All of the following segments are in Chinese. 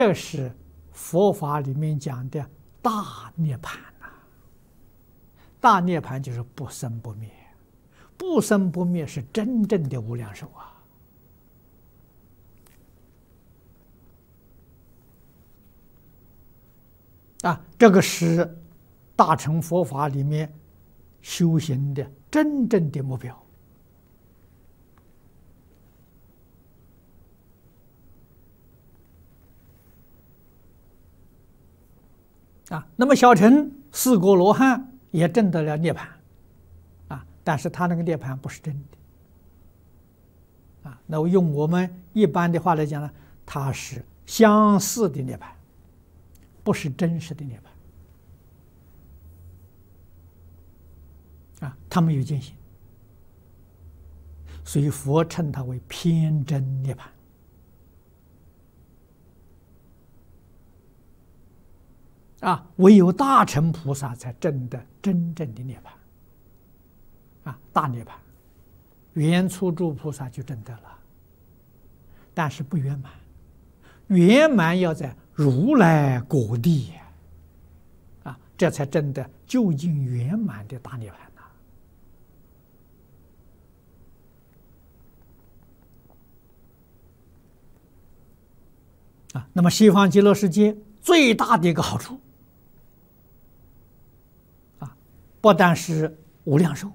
这是佛法里面讲的大涅槃呐。大涅槃就是不生不灭，不生不灭是真正的无量寿啊！这个是大乘佛法里面修行的真正的目标。那么小乘四果罗汉也证得了涅槃，但是他那个涅槃不是真的，那我用我们一般的话来讲呢，它是相似的涅槃，不是真实的涅槃，他没有见性，所以佛称它为偏真涅槃。唯有大乘菩萨才证得真正的涅槃，大涅槃，圆初住菩萨就证得了，但是不圆满，圆满要在如来果地这才证得究竟圆满的大涅槃那么西方极乐世界最大的一个好处不但是无量寿，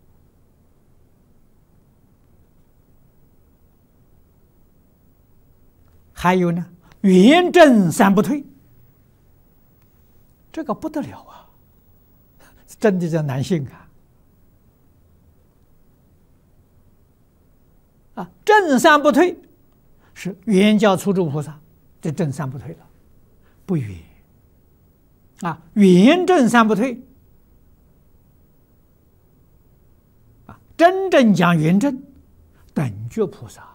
还有呢，圆正三不退，这个不得了真的叫难信正三不退是圆教初住菩萨，这正三不退了，不圆圆正三不退。真正讲圆正，等觉菩萨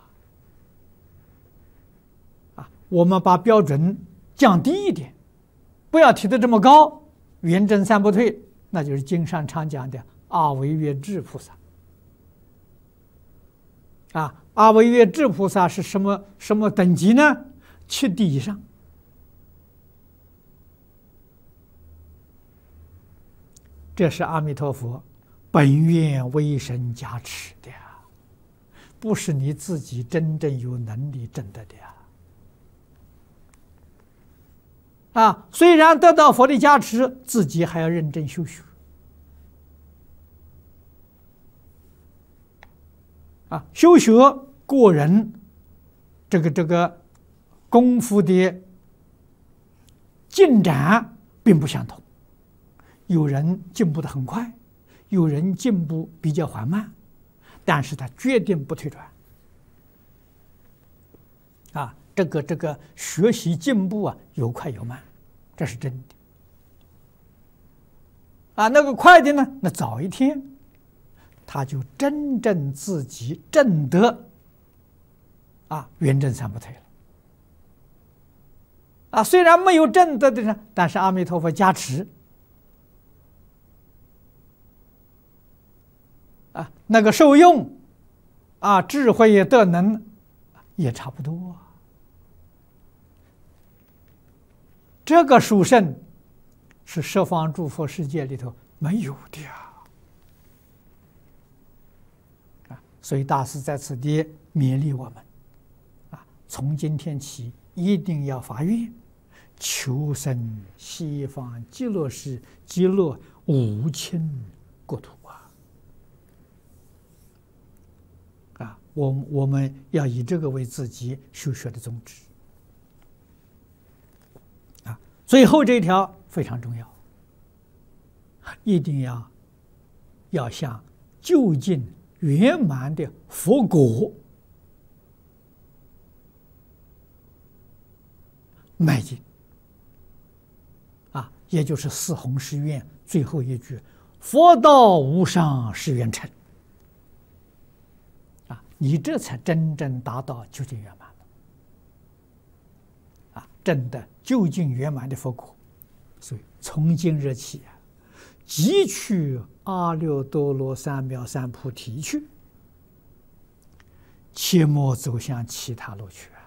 我们把标准降低一点，不要提得这么高。圆正三不退，那就是经上常讲的阿惟越致菩萨阿惟越致菩萨是什么等级呢？7地以上。这是阿弥陀佛本愿威神加持的不是你自己真正有能力证得的虽然得到佛的加持，自己还要认真修学修学个人这个功夫的进展并不相同，有人进步得很快，有人进步比较缓慢，但是他决定不退转这个学习进步有快有慢，这是真的那个快的呢，那早一天他就真正自己证得圆正三不退了虽然没有证得的人，但是阿弥陀佛加持那个受用智慧也德能也差不多这个殊胜是十方诸佛世界里头没有的所以大师在此地勉励我们从今天起一定要发愿求生西方极乐世极乐无亲国土我们要以这个为自己修学的宗旨最后这一条非常重要，一定要向究竟圆满的佛果迈进也就是四弘誓愿最后一句佛道无上誓愿成你这才真正达到究竟圆满了证得究竟圆满的佛果。所以从今日起即去阿耨多罗三藐三菩提去，切莫走向其他路去